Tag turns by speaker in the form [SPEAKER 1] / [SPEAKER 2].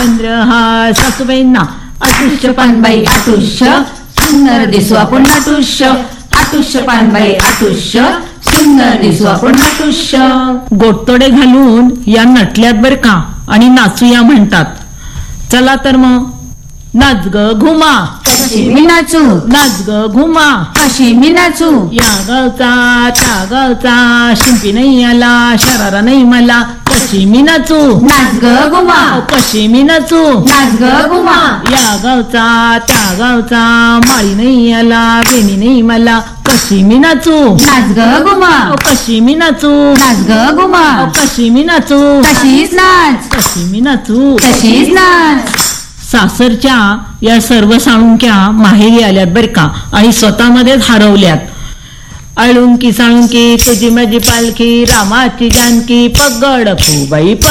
[SPEAKER 1] चंद्रहार सासूबाईंना
[SPEAKER 2] आटुष्य पानबाई आटुष्य सुंदर दिसू आपण नटुष्य आटुष्य पानबाई आटुष्य सुंदर दिसू आपण नटुष्य.
[SPEAKER 1] गोटतोडे घालून या नटल्यात बर का आणि नाचूया म्हणतात. चला तर मग नाच ग घुमा
[SPEAKER 2] कशी मी नाचू
[SPEAKER 1] नाच ग घुमा
[SPEAKER 2] कशी मी नाचू
[SPEAKER 1] या गावचा त्या गावचा शिंपी नाही आला शरारा नाही मला कशी मी नाचू
[SPEAKER 2] नाच ग घुमा
[SPEAKER 1] कशी मी नाचू
[SPEAKER 2] नाच ग घुमा
[SPEAKER 1] या गावचा त्या गावचा माळी नाही आला बेणी नाही मला कशी मी नाचू
[SPEAKER 2] नाच ग घुमा
[SPEAKER 1] कशी मी नाचू
[SPEAKER 2] नाच ग घुमा
[SPEAKER 1] कशी मी नाचू
[SPEAKER 2] तशीच नाच
[SPEAKER 1] कशी मी नाचू
[SPEAKER 2] तशीच नाच.
[SPEAKER 1] सासरच्या या सर्व साळुंक्या माहेरी आल्यात बर का आणि स्वतःमध्येच हरवल्यात. अळुंकी साळुंकी तुझी माझी पालखी रामाची जानकी पगड फुबाई